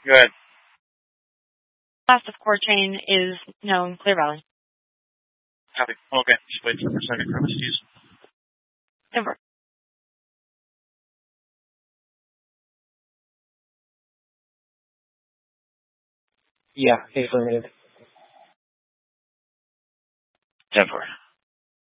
Go ahead. Last of core chain is known Clear Valley. Copy. Okay. Just wait for a second for Misty's. Over. Yeah, affirmative. 10-4.